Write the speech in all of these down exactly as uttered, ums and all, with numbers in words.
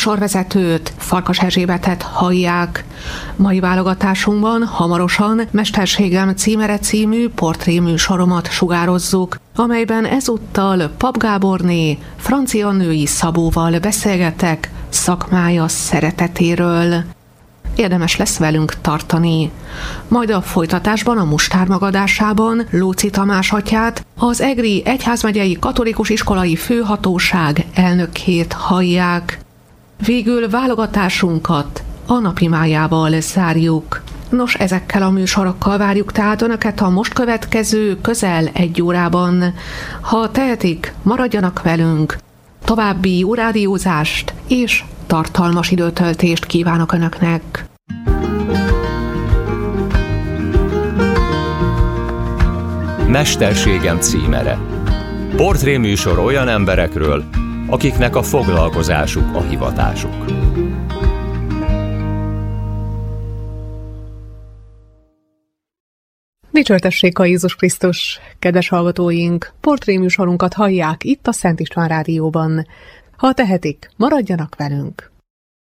műsorvezetőt, Farkas Erzsébetet hallják. Mai válogatásunkban hamarosan Mesterségem címere című portréműsoromat sugározzuk, amelyben ezúttal Pap Gáborné francia női Szabóval beszélgetek szakmája szeretetéről. Érdemes lesz velünk tartani. Majd a folytatásban a Mustár magadásában Lóczy Tamás atyát, az Egri Egyházmegyei Katolikus Iskolai Főhatóság elnökét hallják. Végül válogatásunkat a napimájával zárjuk. Nos, ezekkel a műsorokkal várjuk tehát Önöket a most következő közel egy órában. Ha tehetik, maradjanak velünk. További jó rádiózást és tartalmas időtöltést kívánok Önöknek! Mesterségem címere. Portréműsor olyan emberekről, akiknek a foglalkozásuk a hivatásuk. Dicsőtessék a Jézus Krisztus, kedves hallgatóink! Portréműsorunkat hallják itt a Szent István Rádióban. Ha tehetik, maradjanak velünk!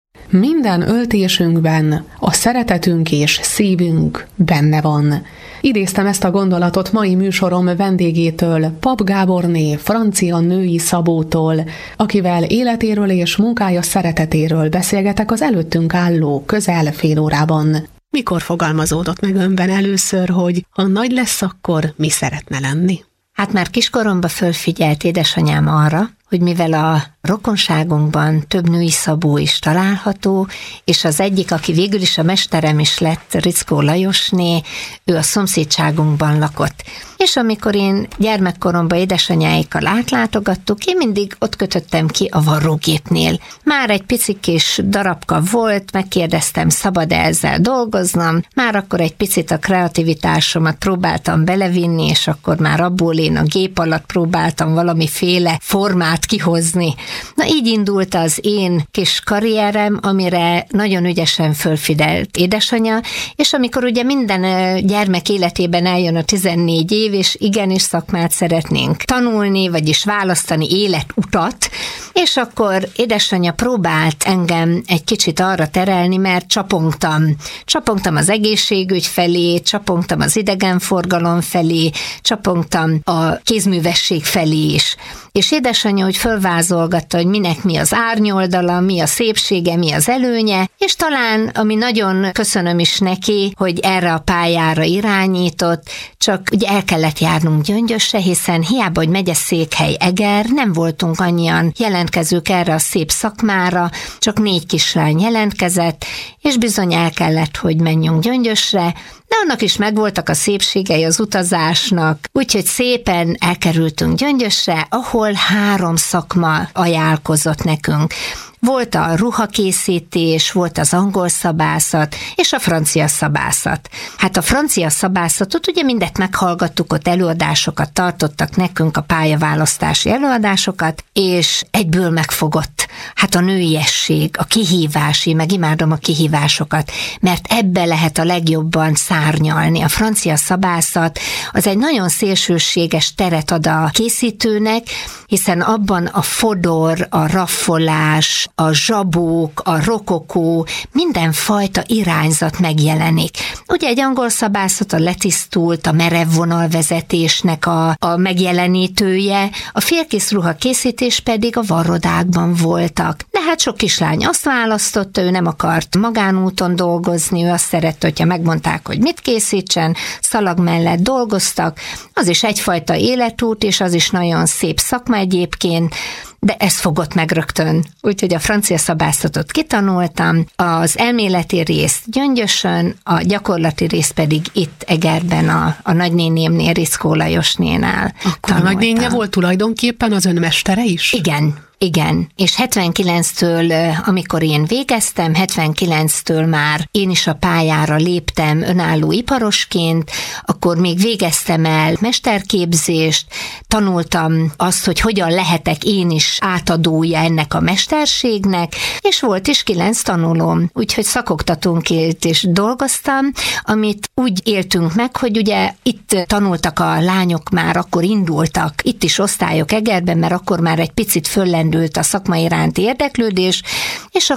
Minden öltésünkben a szeretetünk és szívünk benne van. Idéztem ezt a gondolatot mai műsorom vendégétől, Pap Gáborné francia női Szabótól, akivel életéről és munkája szeretetéről beszélgetek az előttünk álló közel fél órában. Mikor fogalmazódott meg önben először, hogy ha nagy lesz, akkor mi szeretne lenni? Hát már kiskoromban fölfigyelt édesanyám arra, hogy mivel a rokonságunkban több női Szabó is található, és az egyik, aki végül is a mesterem is lett, Rickó Lajosné, ő a szomszédságunkban lakott. És amikor én gyermekkoromban édesanyáikkal átlátogattuk, én mindig ott kötöttem ki a varrógépnél. Már egy picikés darabka volt, megkérdeztem, szabad-e ezzel dolgoznom, már akkor egy picit a kreativitásomat próbáltam belevinni, és akkor már abból én a gép alatt próbáltam valamiféle formát kihozni. Na így indult az én kis karrierem, amire nagyon ügyesen fölfidelt édesanya, és amikor ugye minden gyermek életében eljön a tizennégy év, és igenis szakmát szeretnénk tanulni, vagyis választani életutat, és akkor édesanyja próbált engem egy kicsit arra terelni, mert csapongtam. Csapongtam az egészségügy felé, csapongtam az idegenforgalom felé, csapongtam a kézművesség felé is. És édesanyja, hogy fölvázolgatta, hogy minek mi az árnyoldala, mi a szépsége, mi az előnye, és talán, ami nagyon köszönöm is neki, hogy erre a pályára irányított, csak ugye el kellett járnunk Gyöngyösre, hiszen hiába, hogy megyeszékhely Eger, nem voltunk annyian jelentkezők erre a szép szakmára, csak négy kislány jelentkezett, és bizony el kellett, hogy menjünk Gyöngyösre, de annak is megvoltak a szépségei az utazásnak, úgyhogy szépen elkerültünk Gyöngyösre, ahol három szakma ajánlkozott nekünk. Volt a ruhakészítés, volt az angol szabászat, és a francia szabászat. Hát a francia szabászatot ugye mindet meghallgattuk, ott előadásokat tartottak nekünk, a pályaválasztási előadásokat, és egyből megfogott. Hát a nőiesség, a kihívás, én meg imádom a kihívásokat, mert ebbe lehet a legjobban szárnyalni. A francia szabászat az egy nagyon szélsőséges teret ad a készítőnek, hiszen abban a fodor, a raffolás, a zsabók, a rokokó, mindenfajta irányzat megjelenik. Ugye egy angol szabászat a letisztult, a merev vonalvezetésnek a, a megjelenítője, a félkész ruha készítés pedig a varrodákban voltak. De hát sok kislány azt választotta, ő nem akart magánúton dolgozni, ő azt szerette, hogyha megmondták, hogy mit készítsen, szalag mellett dolgoztak, az is egyfajta életút, és az is nagyon szép szakma egyébként, de ez fogott meg rögtön. Úgyhogy a francia szabászatot kitanultam, az elméleti részt Gyöngyösön, a gyakorlati részt pedig itt Egerben a, a nagynénémnél, Rickó Lajosnénál. Akkor a nagynénje volt tulajdonképpen az önmestere is? Igen. Igen, és hetvenkilenctől, amikor én végeztem, hetvenkilenctől már én is a pályára léptem önálló iparosként, akkor még végeztem el mesterképzést, tanultam azt, hogy hogyan lehetek én is átadója ennek a mesterségnek, és volt is kilenc tanulóm, úgyhogy szakoktatónként is dolgoztam, amit úgy éltünk meg, hogy ugye itt tanultak a lányok, már akkor indultak, itt is osztályok Egerben, mert akkor már egy picit föllendült a szakma iránti érdeklődés, és